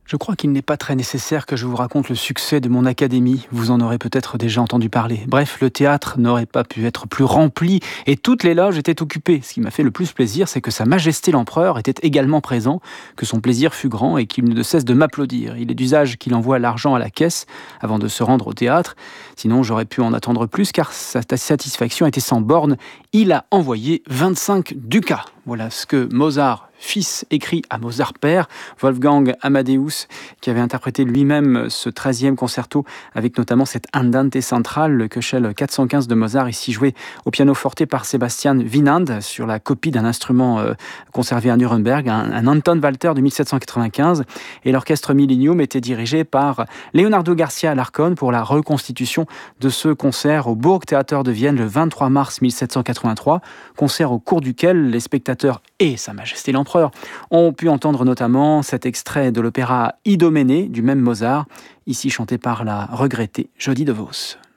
Je crois qu'il n'est pas très nécessaire que je vous raconte le succès de mon académie. Vous en aurez peut-être déjà entendu parler. Bref, le théâtre n'aurait pas pu être plus rempli et toutes les loges étaient occupées. Ce qui m'a fait le plus plaisir, c'est que Sa Majesté l'Empereur était également présent, que son plaisir fut grand et qu'il ne cesse de m'applaudir. Il est d'usage qu'il envoie l'argent à la caisse avant de se rendre au théâtre. Sinon, j'aurais pu en attendre plus car sa satisfaction était sans borne. Il a envoyé 25 ducats. Voilà ce que Mozart fils écrit à Mozart père, Wolfgang Amadeus, qui avait interprété lui-même ce 13e concerto avec notamment cette Andante centrale, le Köchel 415 de Mozart, ici joué au pianoforte par Sebastian Wieland sur la copie d'un instrument conservé à Nuremberg, un Anton Walter de 1795. Et l'orchestre Millennium était dirigé par Leonardo Garcia Alarcón pour la reconstitution de ce concert au Burgtheater de Vienne le 23 mars 1783, concert au cours duquel les spectateurs et Sa Majesté l'Empereur ont pu entendre notamment cet extrait de l'opéra Idoménée du même Mozart, ici chanté par la regrettée Jody DeVos.